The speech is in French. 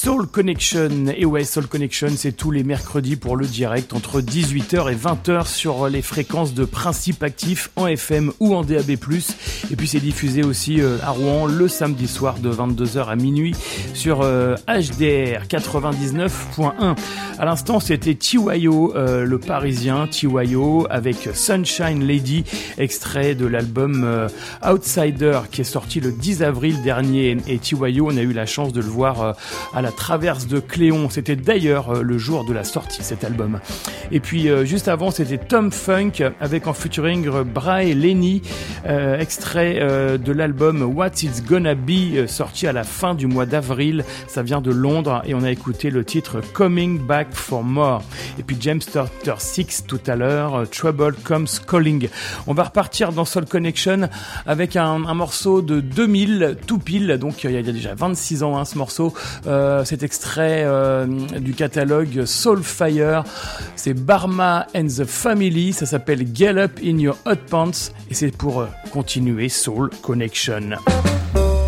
Soul Connection. Et ouais, Soul Connection, c'est tous les mercredis pour le direct entre 18h et 20h sur les fréquences de Principe Actif en FM ou en DAB+. Et puis c'est diffusé aussi à Rouen le samedi soir de 22h à minuit sur HDR 99.1. À l'instant, c'était TYO, le parisien TYO avec Sunshine Lady, extrait de l'album Outsider qui est sorti le 10 avril dernier. Et TYO, on a eu la chance de le voir à la Traverse de Cléon. C'était d'ailleurs le jour de la sortie, cet album. Et puis juste avant, c'était Tom Funk avec en featuring Bry Lenny, extrait de l'album What It's Gonna Be, sorti à la fin du mois d'avril. Ça vient de Londres et on a écouté le titre Coming Back for More. Et puis James Turner Six tout à l'heure, Trouble Comes Calling. On va repartir dans Soul Connection avec un morceau de 2000 tout pile, donc il y a déjà 26 ans ce morceau. Cet extrait du catalogue Soulfire, c'est Barma and the Family, ça s'appelle Get Up in Your Hot Pants et c'est pour continuer Soul Connection.